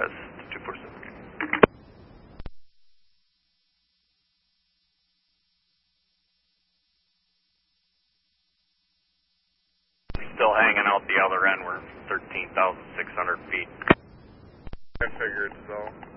West 247. Still hanging out the other end. We're 13,600 feet. I figured so.